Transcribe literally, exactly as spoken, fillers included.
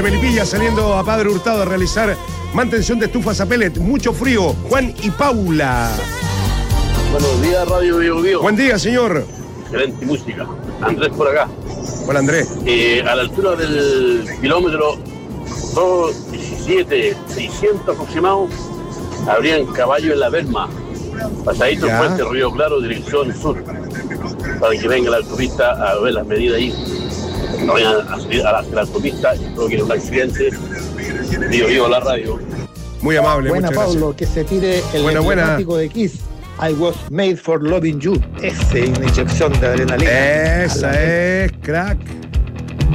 de Melipilla saliendo a Padre Hurtado a realizar mantención de estufas a pellet. Mucho frío. Juan y Paula. Buenos días, Radio Bio Bio. Buen día, señor. Excelente música. Andrés por acá. Hola, Andrés. Eh, a la altura del kilómetro doscientos diecisiete, seiscientos aproximado, habrían caballos en la Berma. Pasadito el puente Río Claro, dirección sur. Para que venga la autopista a ver las medidas ahí. No vayan a subir a la, a la autopista y provoquen un accidente. Bio Bio, la radio. Muy amable, buena, muchas Pablo, gracias. que se tire el buena, emblemático buena. de Kiss. I was made for loving you. Esa es una inyección de adrenalina. Esa es, crack.